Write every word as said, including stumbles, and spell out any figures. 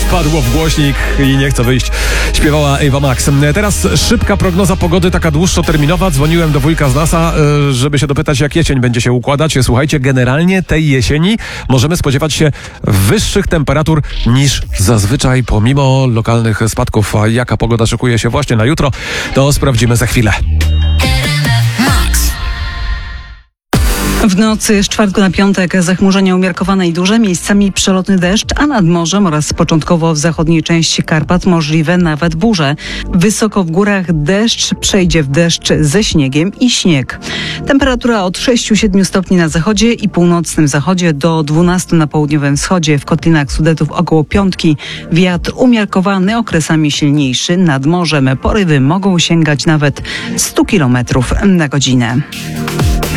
wpadło w głośnik i nie chce wyjść, śpiewała Ava Max. Teraz szybka prognoza pogody, taka dłuższoterminowa. Dzwoniłem do wujka z NASA, żeby się dopytać, jak jesień będzie się układać. Słuchajcie, generalnie tej jesieni możemy spodziewać się wyższych temperatur niż zazwyczaj, pomimo lokalnych spadków. A jaka pogoda szykuje się właśnie na jutro, to sprawdzimy za chwilę. W nocy z czwartku na piątek zachmurzenie umiarkowane i duże, miejscami przelotny deszcz, a nad morzem oraz początkowo w zachodniej części Karpat możliwe nawet burze. Wysoko w górach deszcz przejdzie w deszcz ze śniegiem i śnieg. Temperatura od sześciu do siedmiu stopni na zachodzie i północnym zachodzie do dwunastu na południowym wschodzie. W Kotlinach Sudetów około piątki. Wiatr umiarkowany, okresami silniejszy. Nad morzem porywy mogą sięgać nawet stu kilometrów na godzinę.